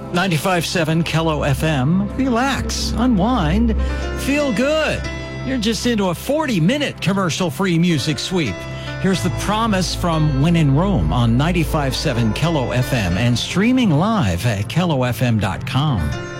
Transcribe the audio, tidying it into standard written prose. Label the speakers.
Speaker 1: 95.7 Kello FM. Relax, unwind, feel good. You're just into a 40-minute commercial-free music sweep. Here's The Promise from When in Rome on 95.7 Kello FM and streaming live at kellofm.com.